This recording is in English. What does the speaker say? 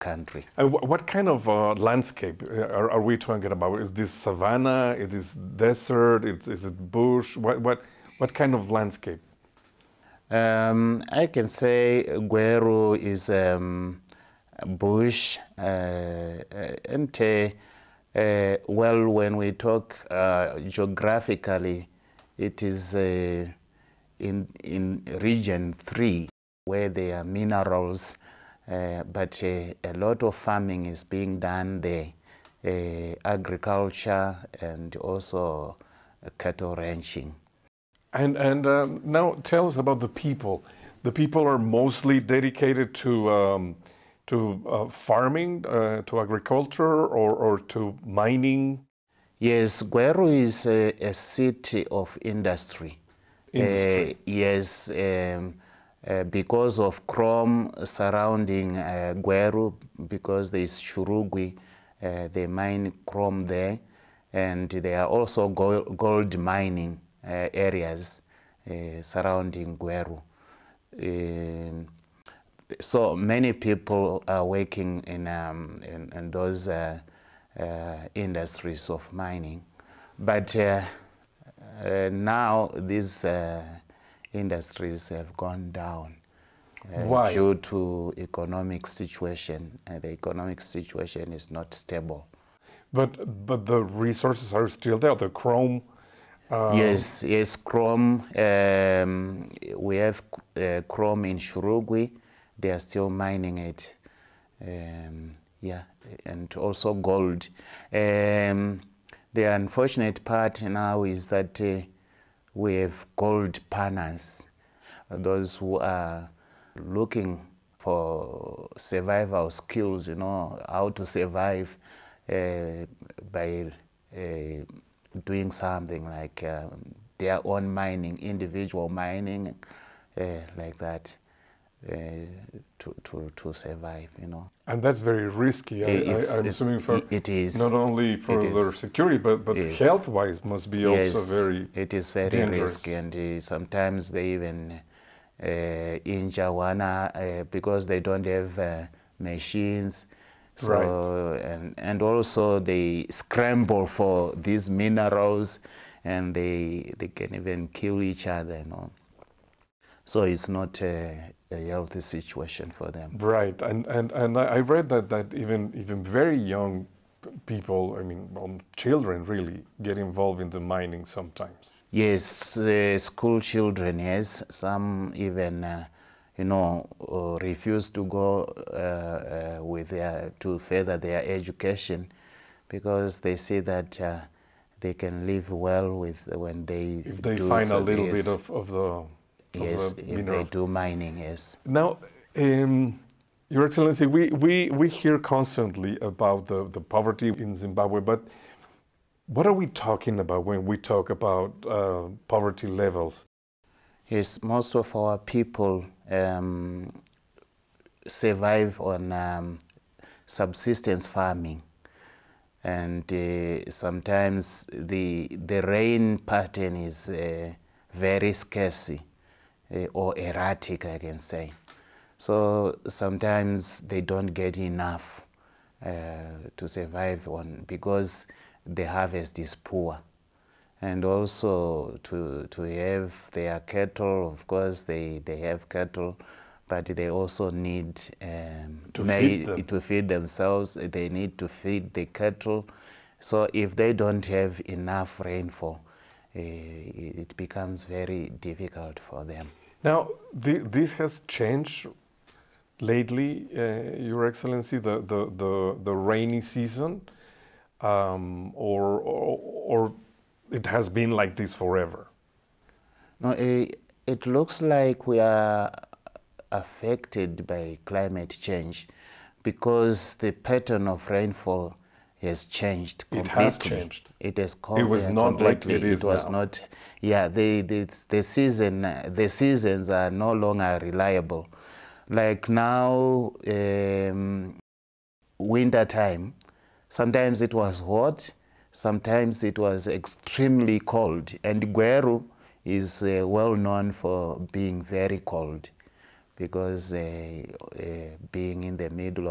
country. And what kind of landscape are we talking about? Is this savanna? Is this desert? Is it bush? What kind of landscape? I can say Gweru is bush, and well, when we talk geographically, it is in region 3 where there are minerals, but a lot of farming is being done there, agriculture and also cattle ranching. And now tell us about the people. The people are mostly dedicated to farming, to agriculture, or to mining. Yes, Gweru is a city of industry. Yes, because of chrome surrounding Gweru, because there is Shurugwi, they mine chrome there, and there are also gold mining areas surrounding Gweru. So many people are working in those industries of mining, but now these industries have gone down due to economic situation. The economic situation is not stable. But the resources are still there. The chrome. Yes, chrome. We have chrome in Shurugwi. They are still mining it. Yeah, and also gold. The unfortunate part now is that we have gold paners, those who are looking for survival skills, how to survive by doing something like their own mining, individual mining, like that. To survive, And that's very risky. I'm assuming for it is not only for their security, but health-wise must be also very. It is very dangerous. risky, and sometimes they even injure one because they don't have machines. So and also they scramble for these minerals, and they can even kill each other, So it's not a healthy situation for them. Right, and I read that even very young people, children really get involved in the mining sometimes. Yes, school children, yes. Some even, refuse to go to further their education because they see that they can live well when they if they find a little bit of the. Yes, if they do mining, yes. Now, Your Excellency, we hear constantly about the poverty in Zimbabwe, but what are we talking about when we talk about poverty levels? Yes, most of our people survive on subsistence farming, and sometimes the rain pattern is very scarce. Or erratic, I can say. So sometimes they don't get enough to survive on because the harvest is poor. And also to have their cattle, of course they have cattle, but they also need to feed themselves. They need to feed the cattle. So if they don't have enough rainfall, it becomes very difficult for them. Now, this has changed lately, Your Excellency, the rainy season, or it has been like this forever? No, it looks like we are affected by climate change because the pattern of rainfall has changed completely. It has changed. It has It was not like it is now. It was not. Yeah, the seasons are no longer reliable. Like now, winter time, sometimes it was hot, sometimes it was extremely cold, and Gweru is well known for being very cold because being in the middle